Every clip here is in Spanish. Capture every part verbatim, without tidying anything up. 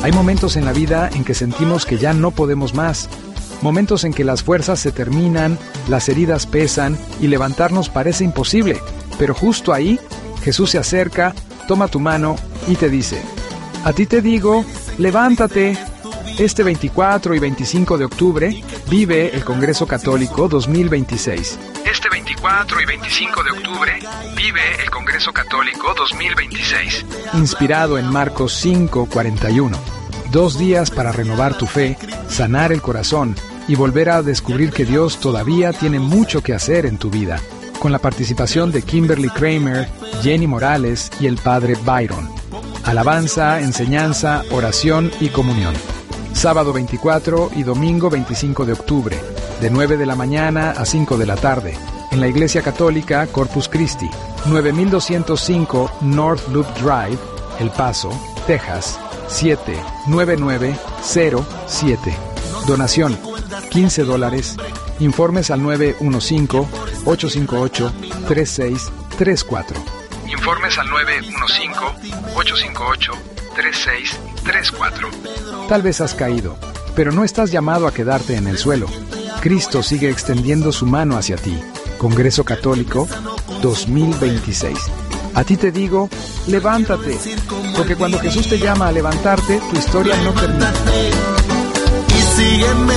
Hay momentos en la vida en que sentimos que ya no podemos más. Momentos en que las fuerzas se terminan, las heridas pesan y levantarnos parece imposible. Pero justo ahí, Jesús se acerca, toma tu mano y te dice: a ti te digo, levántate. Este veinticuatro y veinticinco de octubre vive el Congreso Católico dos mil veintiséis. Este veinticuatro y veinticinco de octubre vive el Congreso Católico dos mil veintiséis. Inspirado en Marcos cinco cuarenta y uno. Dos días para renovar tu fe, sanar el corazón y volver a descubrir que Dios todavía tiene mucho que hacer en tu vida. Con la participación de Kimberly Kramer, Jenny Morales y el Padre Byron. Alabanza, enseñanza, oración y comunión. Sábado veinticuatro y domingo veinticinco de octubre, de nueve de la mañana a cinco de la tarde, en la Iglesia Católica Corpus Christi, nueve mil doscientos cinco North Loop Drive, El Paso, Texas, siete nueve nueve cero siete. Donación, quince dólares. Informes al nueve uno cinco, ocho cinco ocho, tres seis tres cuatro. Informes al nueve uno cinco, ocho cinco ocho, tres seis tres cuatro. Tal vez has caído, pero no estás llamado a quedarte en el suelo. Cristo sigue extendiendo su mano hacia ti. Congreso Católico dos mil veintiséis. A ti te digo, levántate, porque cuando Jesús te llama a levantarte, tu historia no termina. Y sígueme.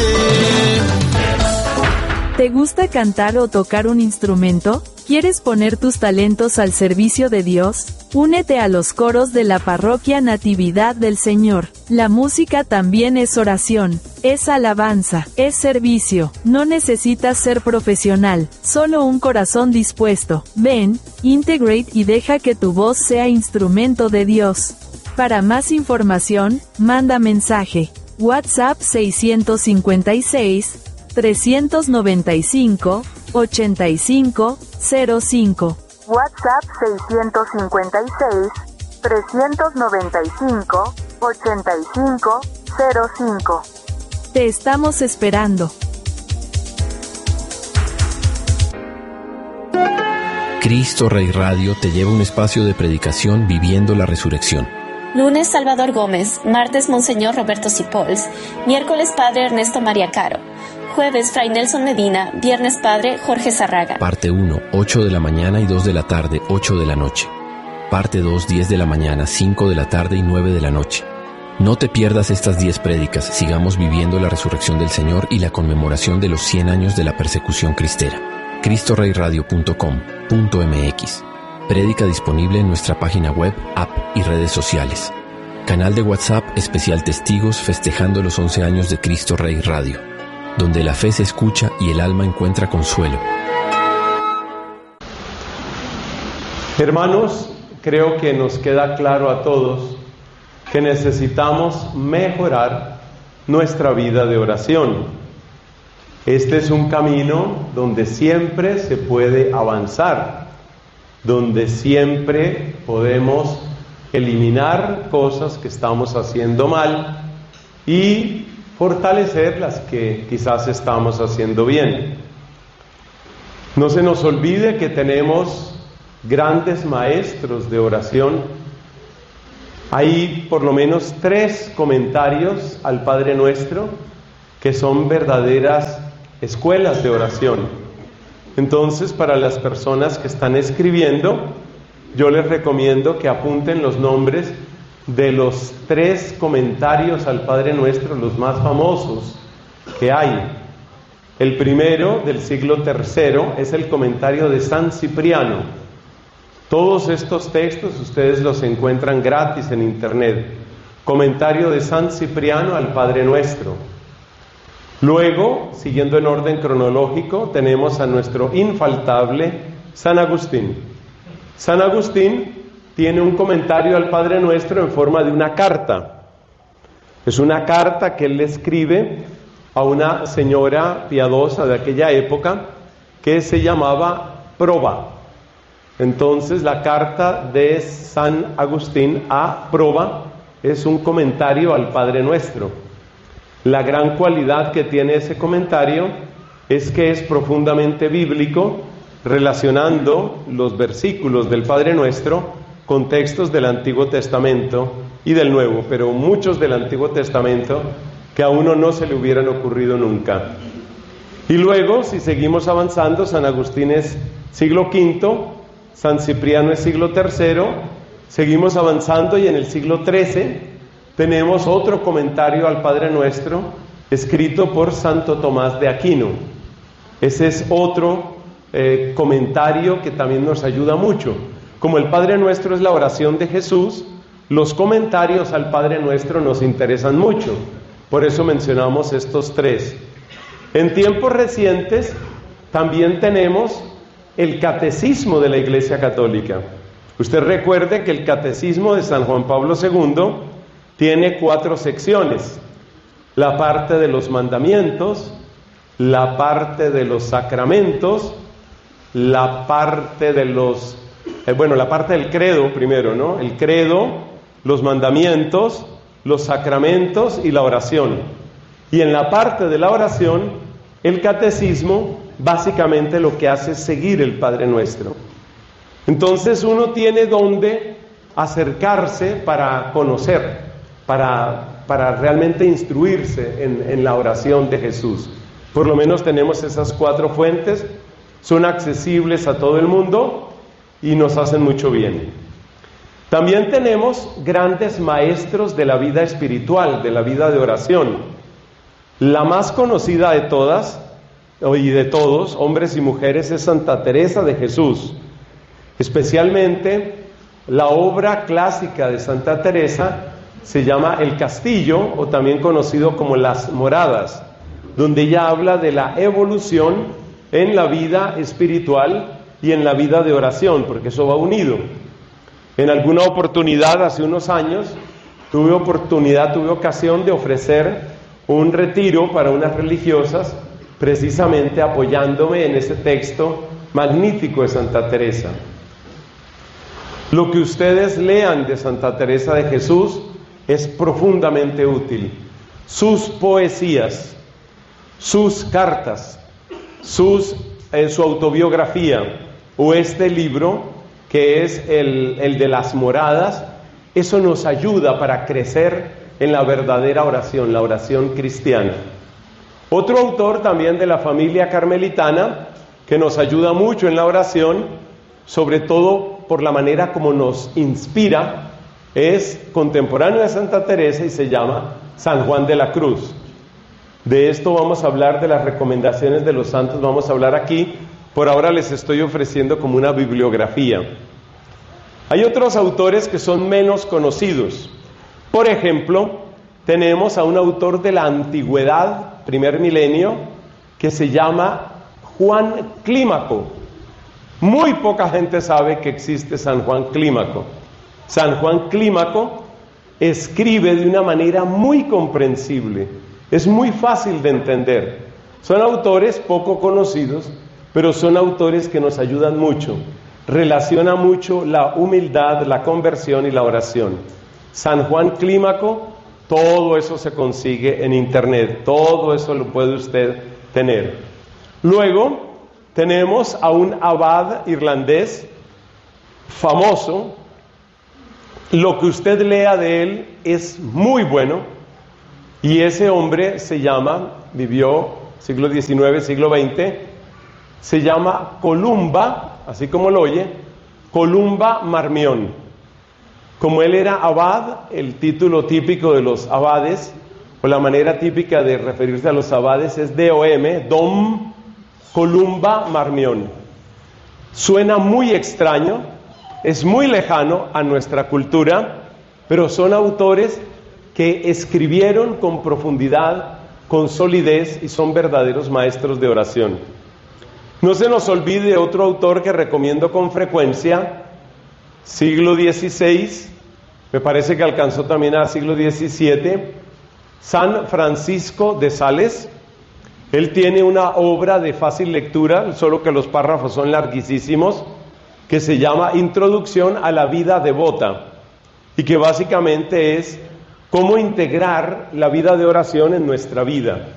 ¿Te gusta cantar o tocar un instrumento? ¿Quieres poner tus talentos al servicio de Dios? Únete a los coros de la Parroquia Natividad del Señor. La música también es oración, es alabanza, es servicio. No necesitas ser profesional, solo un corazón dispuesto. Ven, integrate y deja que tu voz sea instrumento de Dios. Para más información, manda mensaje. WhatsApp seiscientos cincuenta y seis, trescientos noventa y cinco, ochenta y cinco, cero cinco. WhatsApp seiscientos cincuenta y seis, trescientos noventa y cinco, ochenta y cinco, cero cinco. Te estamos esperando. Cristo Rey Radio te lleva a un espacio de predicación viviendo la resurrección. Lunes, Salvador Gómez. Martes, Monseñor Roberto Sipols. Miércoles, Padre Ernesto María Caro. Jueves, Fray Nelson Medina. Viernes, Padre Jorge Zarraga. Parte uno, ocho de la mañana y dos de la tarde, ocho de la noche. Parte dos, diez de la mañana, cinco de la tarde y nueve de la noche. No te pierdas estas diez prédicas. Sigamos viviendo la resurrección del Señor y la conmemoración de los cien años de la persecución cristera. cristo rey radio punto com punto m x. Prédica disponible en nuestra página web, app y redes sociales. Canal de WhatsApp especial Testigos festejando los once años de Cristo Rey Radio, donde la fe se escucha y el alma encuentra consuelo. Hermanos, creo que nos queda claro a todos que necesitamos mejorar nuestra vida de oración. Este es un camino donde siempre se puede avanzar, donde siempre podemos eliminar cosas que estamos haciendo mal y fortalecer las que quizás estamos haciendo bien. No se nos olvide que tenemos grandes maestros de oración. Hay por lo menos tres comentarios al Padre Nuestro que son verdaderas escuelas de oración. Entonces, para las personas que están escribiendo, yo les recomiendo que apunten los nombres de los tres comentarios al Padre Nuestro, los más famosos que hay. El primero, del siglo tercero, es el comentario de San Cipriano. Todos estos textos ustedes los encuentran gratis en internet. Comentario de San Cipriano al Padre Nuestro. Luego, siguiendo en orden cronológico, tenemos a nuestro infaltable San Agustín. San Agustín tiene un comentario al Padre Nuestro en forma de una carta. Es una carta que él le escribe a una señora piadosa de aquella época que se llamaba Proba. Entonces, la carta de San Agustín a Proba es un comentario al Padre Nuestro. La gran cualidad que tiene ese comentario es que es profundamente bíblico, relacionando los versículos del Padre Nuestro con textos del Antiguo Testamento y del Nuevo, pero muchos del Antiguo Testamento que a uno no se le hubieran ocurrido nunca. Y luego, si seguimos avanzando, San Agustín es siglo quinto, San Cipriano es siglo tercero, seguimos avanzando y en el siglo trece tenemos otro comentario al Padre Nuestro escrito por Santo Tomás de Aquino. Ese es otro eh, comentario que también nos ayuda mucho. Como el Padre Nuestro es la oración de Jesús, los comentarios al Padre Nuestro nos interesan mucho. Por eso mencionamos estos tres. En tiempos recientes también tenemos el Catecismo de la Iglesia Católica. Usted recuerde que el Catecismo de San Juan Pablo segundo tiene cuatro secciones: la parte de los mandamientos, la parte de los sacramentos, la parte de los, eh, bueno, la parte del credo primero, ¿no? El credo, los mandamientos, los sacramentos y la oración. Y en la parte de la oración, el catecismo básicamente lo que hace es seguir el Padre Nuestro. Entonces uno tiene donde acercarse para conocer, para, para realmente instruirse en, en la oración de Jesús. Por lo menos tenemos esas cuatro fuentes, son accesibles a todo el mundo y nos hacen mucho bien. También tenemos grandes maestros de la vida espiritual, de la vida de oración. La más conocida de todas, y de todos, hombres y mujeres, es Santa Teresa de Jesús. Especialmente la obra clásica de Santa Teresa se llama El Castillo, o también conocido como Las Moradas, donde ella habla de la evolución en la vida espiritual y en la vida de oración, porque eso va unido. En alguna oportunidad, hace unos años, tuve oportunidad, tuve ocasión de ofrecer un retiro para unas religiosas, precisamente apoyándome en ese texto magnífico de Santa Teresa. Lo que ustedes lean de Santa Teresa de Jesús es profundamente útil. Sus poesías, sus cartas, sus, eh, su autobiografía o este libro que es el, el de Las Moradas, eso nos ayuda para crecer en la verdadera oración, la oración cristiana. Otro autor también de la familia carmelitana que nos ayuda mucho en la oración, sobre todo por la manera como nos inspira, es contemporáneo de Santa Teresa y se llama San Juan de la Cruz. De esto vamos a hablar, de las recomendaciones de los santos, vamos a hablar aquí. Por ahora les estoy ofreciendo como una bibliografía. Hay otros autores que son menos conocidos. Por ejemplo, tenemos a un autor de la antigüedad, primer milenio, que se llama Juan Clímaco. Muy poca gente sabe que existe San Juan Clímaco. San Juan Clímaco escribe de una manera muy comprensible, es muy fácil de entender. Son autores poco conocidos, pero son autores que nos ayudan mucho. Relaciona mucho la humildad, la conversión y la oración. San Juan Clímaco, todo eso se consigue en internet, todo eso lo puede usted tener. Luego tenemos a un abad irlandés famoso. Lo que usted lea de él es muy bueno, y ese hombre se llama, vivió siglo diecinueve, siglo veinte, se llama Columba, así como lo oye, Columba Marmión. Como él era abad, el título típico de los abades, o la manera típica de referirse a los abades es D O M, Dom Columba Marmión. Suena muy extraño, es muy lejano a nuestra cultura, pero son autores que escribieron con profundidad, con solidez, y son verdaderos maestros de oración. No se nos olvide otro autor que recomiendo con frecuencia, siglo dieciséis, me parece que alcanzó también al siglo diecisiete, San Francisco de Sales. Él tiene una obra de fácil lectura, solo que los párrafos son larguísimos, que se llama Introducción a la vida devota, y que básicamente es cómo integrar la vida de oración en nuestra vida.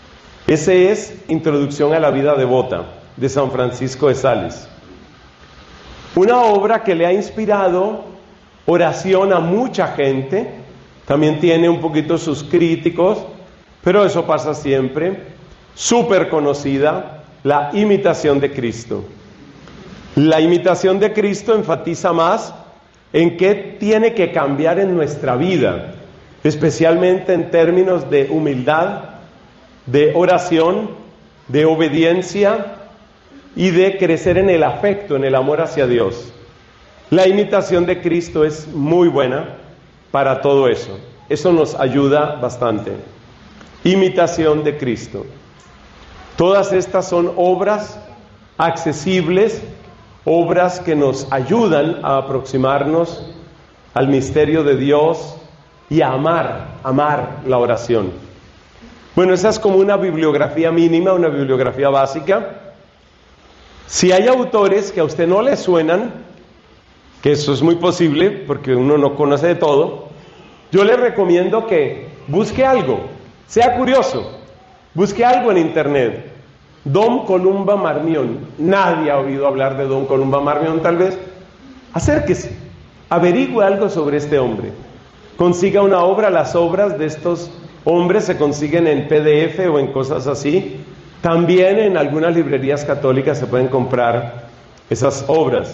Ese es Introducción a la vida devota, de San Francisco de Sales. Una obra que le ha inspirado oración a mucha gente también tiene un poquito sus críticos, pero eso pasa siempre. Súper conocida, la imitación de Cristo. La imitación de Cristo enfatiza más en qué tiene que cambiar en nuestra vida, especialmente en términos de humildad, de oración, de obediencia y de crecer en el afecto, en el amor hacia Dios. La imitación de Cristo es muy buena para todo eso. Eso nos ayuda bastante. Imitación de Cristo. Todas estas son obras accesibles, obras que nos ayudan a aproximarnos al misterio de Dios y a amar, amar la oración. Bueno, esa es como una bibliografía mínima, una bibliografía básica. Si hay autores que a usted no le suenan, que eso es muy posible porque uno no conoce de todo, yo le recomiendo que busque algo, sea curioso, busque algo en internet. Dom Columba Marmión. Nadie ha oído hablar de Dom Columba Marmión, tal vez. Acérquese, averigüe algo sobre este hombre. Consiga una obra, las obras de estos hombres se consiguen en P D F o en cosas así. También en algunas librerías católicas se pueden comprar esas obras.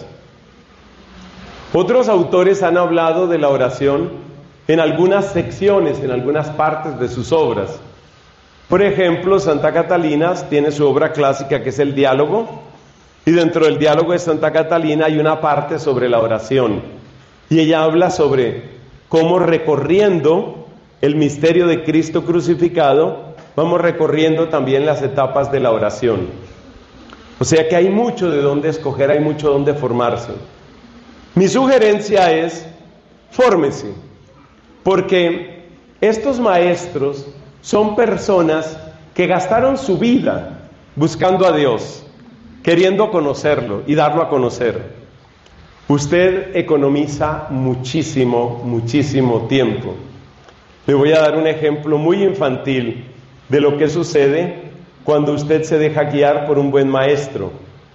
Otros autores han hablado de la oración en algunas secciones, en algunas partes de sus obras. Por ejemplo, Santa Catalina tiene su obra clásica que es el diálogo, y dentro del diálogo de Santa Catalina hay una parte sobre la oración, y ella habla sobre cómo recorriendo el misterio de Cristo crucificado, vamos recorriendo también las etapas de la oración. O sea que hay mucho de dónde escoger, hay mucho donde formarse. Mi sugerencia es, fórmese, porque estos maestros son personas que gastaron su vida buscando a Dios, queriendo conocerlo y darlo a conocer. Usted economiza muchísimo, muchísimo tiempo. Le voy a dar un ejemplo muy infantil de lo que sucede cuando usted se deja guiar por un buen maestro.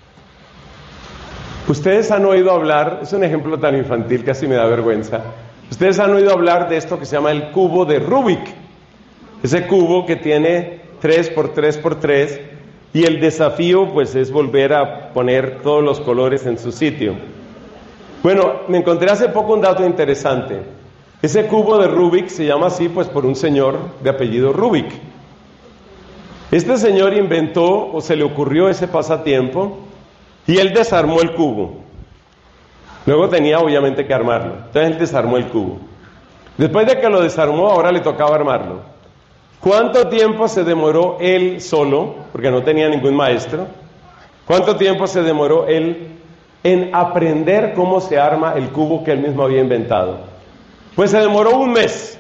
Ustedes han oído hablar, es un ejemplo tan infantil, casi me da vergüenza. Ustedes han oído hablar de esto que se llama el cubo de Rubik. Ese cubo que tiene tres por tres por tres, y el desafío pues es volver a poner todos los colores en su sitio. Bueno, me encontré hace poco un dato interesante. Ese cubo de Rubik se llama así pues por un señor de apellido Rubik. Este señor inventó o se le ocurrió ese pasatiempo y él desarmó el cubo. Luego tenía obviamente que armarlo. Entonces él desarmó el cubo. Después de que lo desarmó, ahora le tocaba armarlo. ¿Cuánto tiempo se demoró él solo, porque no tenía ningún maestro? ¿Cuánto tiempo se demoró él en aprender cómo se arma el cubo que él mismo había inventado? Pues se demoró un mes.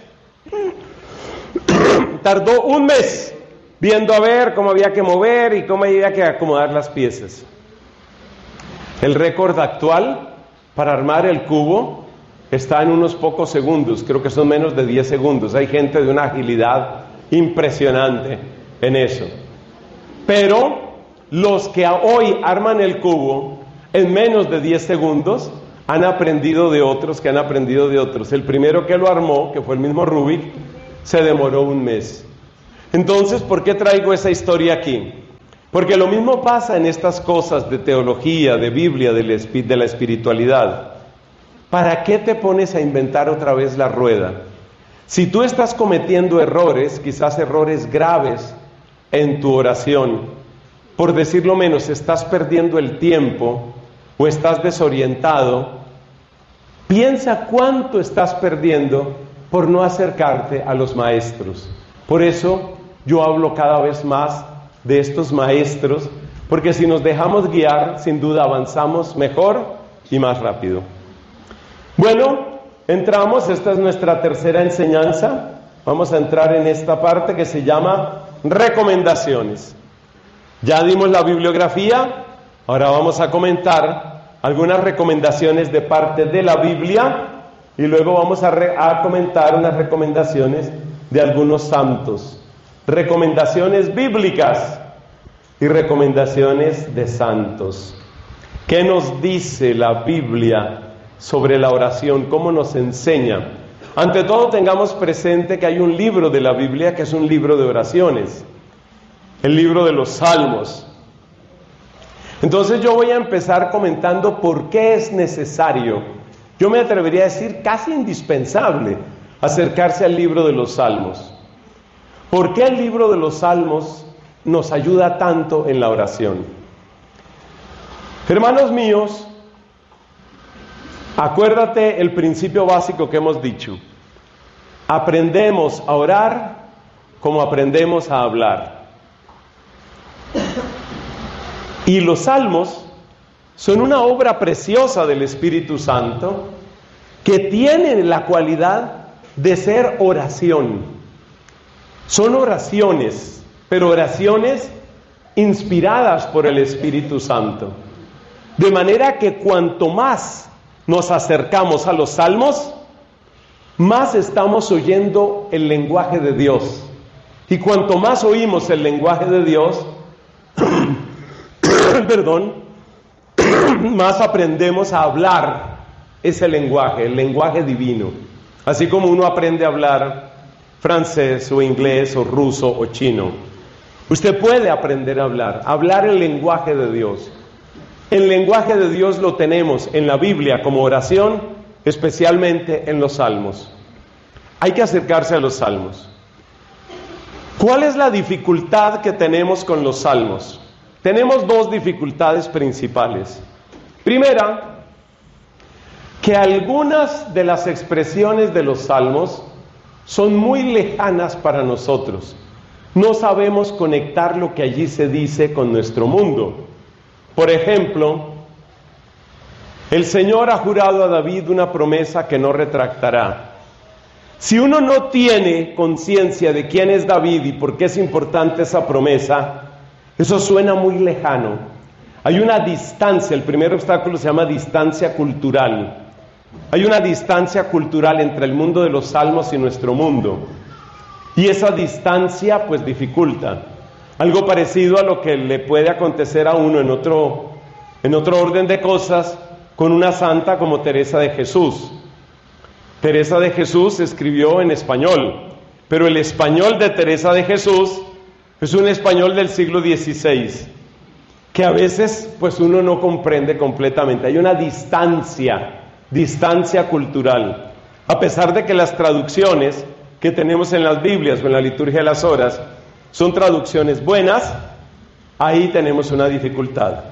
Tardó un mes viendo a ver cómo había que mover y cómo había que acomodar las piezas. El récord actual para armar el cubo está en unos pocos segundos, creo que son menos de diez segundos. Hay gente de una agilidad impresionante en eso. Pero los que hoy arman el cubo en menos de diez segundos han aprendido de otros que han aprendido de otros. El primero que lo armó, que fue el mismo Rubik, se demoró un mes. Entonces, ¿por qué traigo esa historia aquí? Porque lo mismo pasa en estas cosas de teología, de Biblia, de la espiritualidad. ¿Para qué te pones a inventar otra vez la rueda? Si tú estás cometiendo errores, quizás errores graves en tu oración, por decirlo menos, estás perdiendo el tiempo o estás desorientado, piensa cuánto estás perdiendo por no acercarte a los maestros. Por eso yo hablo cada vez más de estos maestros, porque si nos dejamos guiar, sin duda avanzamos mejor y más rápido. Bueno, entramos, esta es nuestra tercera enseñanza. Vamos a entrar en esta parte que se llama recomendaciones. Ya dimos la bibliografía, ahora vamos a comentar algunas recomendaciones de parte de la Biblia y luego vamos a, re- a comentar unas recomendaciones de algunos santos. Recomendaciones bíblicas y recomendaciones de santos. ¿Qué nos dice la Biblia sobre la oración? ¿Cómo nos enseña? Ante todo, tengamos presente que hay un libro de la Biblia que es un libro de oraciones, el libro de los Salmos. Entonces yo voy a empezar comentando por qué es necesario, yo me atrevería a decir casi indispensable, acercarse al libro de los Salmos. ¿Por qué el libro de los Salmos nos ayuda tanto en la oración? Hermanos míos, acuérdate el principio básico que hemos dicho. Aprendemos a orar como aprendemos a hablar. Y los salmos son una obra preciosa del Espíritu Santo que tienen la cualidad de ser oración. Son oraciones, pero oraciones inspiradas por el Espíritu Santo. De manera que cuanto más nos acercamos a los salmos, más estamos oyendo el lenguaje de Dios. Y cuanto más oímos el lenguaje de Dios, perdón, más aprendemos a hablar ese lenguaje, el lenguaje divino. Así como uno aprende a hablar francés o inglés o ruso o chino. Usted puede aprender a hablar, hablar el lenguaje de Dios. El lenguaje de Dios lo tenemos en la Biblia como oración, especialmente en los salmos. Hay que acercarse a los salmos. ¿Cuál es la dificultad que tenemos con los salmos? Tenemos dos dificultades principales. Primera, que algunas de las expresiones de los salmos son muy lejanas para nosotros. No sabemos conectar lo que allí se dice con nuestro mundo. Por ejemplo, el Señor ha jurado a David una promesa que no retractará. Si uno no tiene conciencia de quién es David y por qué es importante esa promesa, eso suena muy lejano. Hay una distancia, el primer obstáculo se llama distancia cultural. Hay una distancia cultural entre el mundo de los salmos y nuestro mundo. Y esa distancia pues dificulta. Algo parecido a lo que le puede acontecer a uno en otro, en otro orden de cosas con una santa como Teresa de Jesús. Teresa de Jesús escribió en español, pero el español de Teresa de Jesús es un español del siglo dieciséis, que a veces pues uno no comprende completamente. Hay una distancia, distancia cultural. A pesar de que las traducciones que tenemos en las Biblias o en la liturgia de las horas son traducciones buenas, ahí tenemos una dificultad.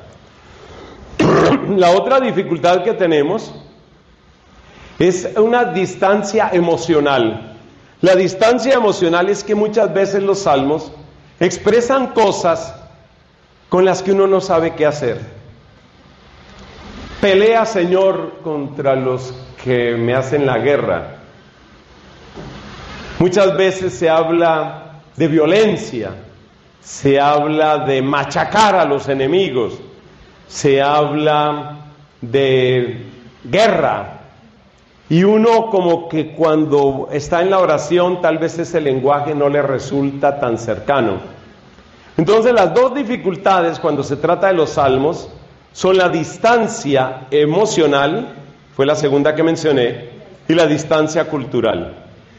La otra dificultad que tenemos es una distancia emocional. La distancia emocional es que muchas veces los salmos expresan cosas con las que uno no sabe qué hacer. Pelea, Señor, contra los que me hacen la guerra. Muchas veces se habla de violencia, se habla de machacar a los enemigos, se habla de guerra. Y uno como que cuando está en la oración tal vez ese lenguaje no le resulta tan cercano. Entonces las dos dificultades cuando se trata de los salmos son la distancia emocional, fue la segunda que mencioné, y la distancia cultural.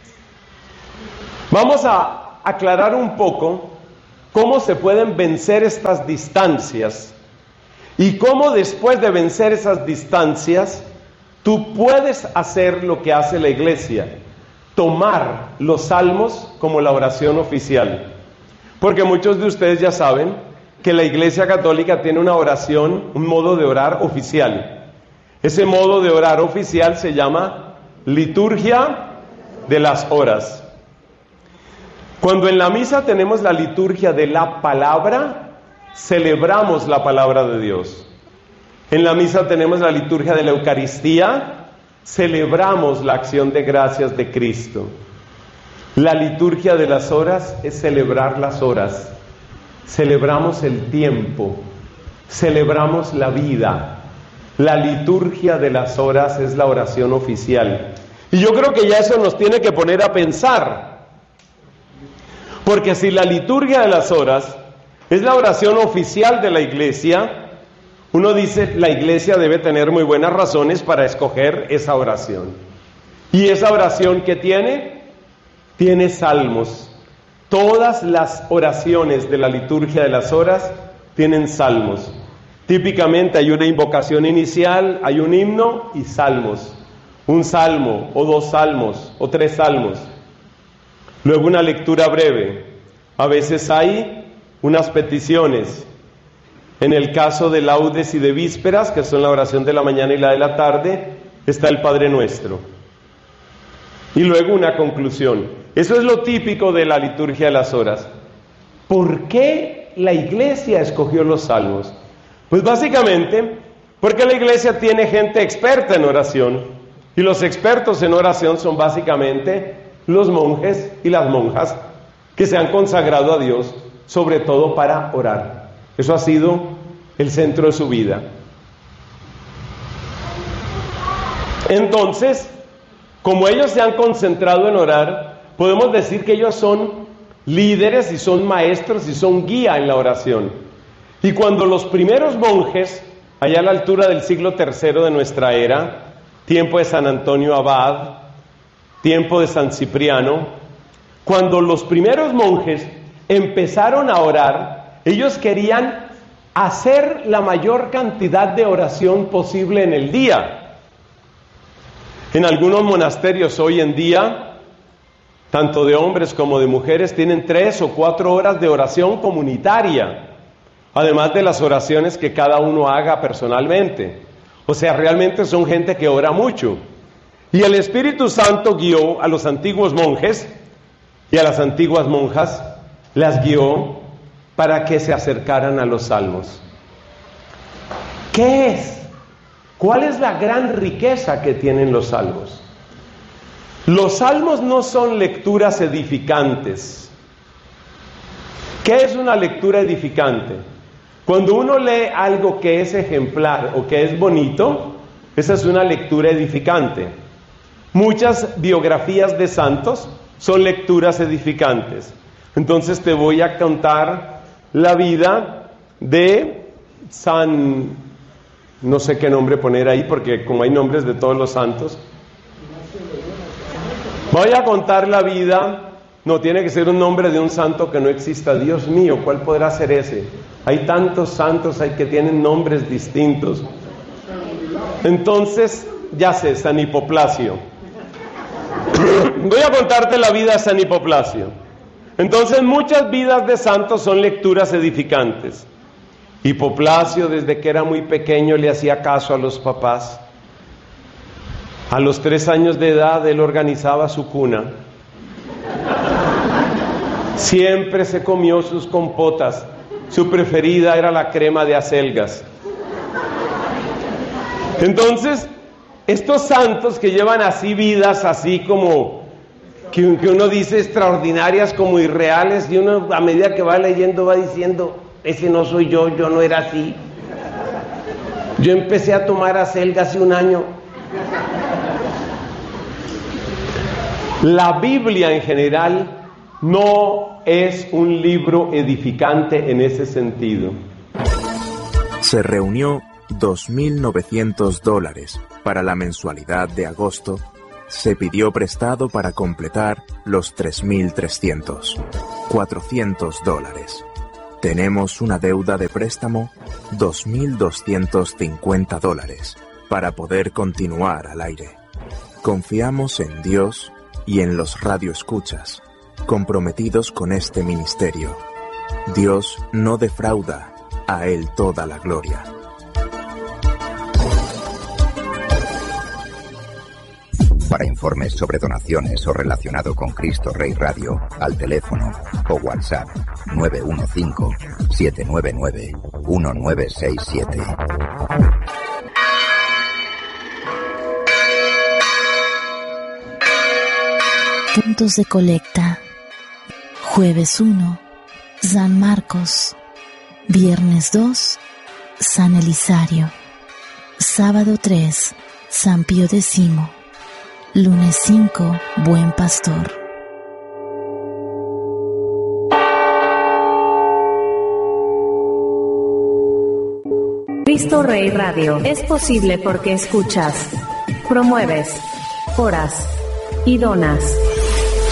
Vamos a aclarar un poco cómo se pueden vencer estas distancias y cómo después de vencer esas distancias tú puedes hacer lo que hace la iglesia, tomar los salmos como la oración oficial. Porque muchos de ustedes ya saben que la Iglesia Católica tiene una oración, un modo de orar oficial. Ese modo de orar oficial se llama liturgia de las horas. Cuando en la misa tenemos la liturgia de la palabra, celebramos la palabra de Dios. En la misa tenemos la liturgia de la Eucaristía, celebramos la acción de gracias de Cristo. La liturgia de las horas es celebrar las horas. Celebramos el tiempo, celebramos la vida. La liturgia de las horas es la oración oficial. Y yo creo que ya eso nos tiene que poner a pensar. Porque si la liturgia de las horas es la oración oficial de la iglesia, uno dice, la iglesia debe tener muy buenas razones para escoger esa oración. ¿Y esa oración qué tiene? Tiene salmos. Todas las oraciones de la liturgia de las horas tienen salmos. Típicamente hay una invocación inicial, hay un himno y salmos. Un salmo, o dos salmos, o tres salmos. Luego una lectura breve. A veces hay unas peticiones. En el caso de laudes y de vísperas, que son la oración de la mañana y la de la tarde, está el Padre Nuestro. Y luego una conclusión. Eso es lo típico de la liturgia de las horas. ¿Por qué la Iglesia escogió los salmos? Pues básicamente porque la Iglesia tiene gente experta en oración. Y los expertos en oración son básicamente los monjes y las monjas que se han consagrado a Dios, sobre todo para orar. Eso ha sido el centro de su vida. Entonces, como ellos se han concentrado en orar, podemos decir que ellos son líderes y son maestros y son guía en la oración. Y cuando los primeros monjes, allá a la altura del siglo tercero de nuestra era, tiempo de San Antonio Abad, tiempo de San Cipriano, cuando los primeros monjes empezaron a orar, ellos querían hacer la mayor cantidad de oración posible en el día. En algunos monasterios hoy en día, tanto de hombres como de mujeres, tienen tres o cuatro horas de oración comunitaria, además de las oraciones que cada uno haga personalmente. O sea, realmente son gente que ora mucho. Y el Espíritu Santo guió a los antiguos monjes y a las antiguas monjas, las guió para que se acercaran a los salmos. ¿Qué es? ¿Cuál es la gran riqueza que tienen los salmos? Los salmos no son lecturas edificantes. ¿Qué es una lectura edificante? Cuando uno lee algo que es ejemplar o que es bonito, esa es una lectura edificante. Muchas biografías de santos son lecturas edificantes. Entonces te voy a contar la vida de San, no sé qué nombre poner ahí, porque como hay nombres de todos los santos, voy a contar la vida. No, tiene que ser un nombre de un santo que no exista. Dios mío, ¿cuál podrá ser ese? Hay tantos santos hay que tienen nombres distintos. Entonces, ya sé, San Hipoplasio. Voy a contarte la vida de San Hipoplasio. Entonces, muchas vidas de santos son lecturas edificantes. Hipoplasio, desde que era muy pequeño, le hacía caso a los papás. A los tres años de edad, él organizaba su cuna. Siempre se comió sus compotas. Su preferida era la crema de acelgas. Entonces, estos santos que llevan así vidas, así como que, que uno dice extraordinarias, como irreales, y uno a medida que va leyendo va diciendo, ese no soy yo, yo no era así. Yo empecé a tomar acelga hace un año. La Biblia en general no es un libro edificante en ese sentido. Se reunió dos mil novecientos dólares para la mensualidad de agosto. Se pidió prestado para completar los tres mil trescientos. cuatrocientos dólares. Tenemos una deuda de préstamo dos mil doscientos cincuenta dólares para poder continuar al aire. Confiamos en Dios y en los radioescuchas comprometidos con este ministerio. Dios no defrauda, a Él toda la gloria. Para informes sobre donaciones o relacionado con Cristo Rey Radio, al teléfono o WhatsApp nueve uno cinco, siete nueve nueve, uno nueve seis siete. Puntos de colecta. Jueves uno, San Marcos. Viernes dos, San Elisario. Sábado tres, San Pío X. Lunes cinco, Buen Pastor. Cristo Rey Radio es posible porque escuchas, promueves, oras. y donas.